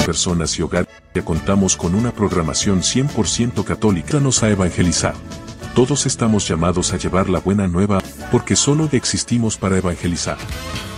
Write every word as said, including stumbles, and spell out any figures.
personas y hogares. Ya contamos con una programación cien por ciento católica. Ayúdanos a evangelizar. Todos estamos llamados a llevar la buena nueva, porque solo existimos para evangelizar.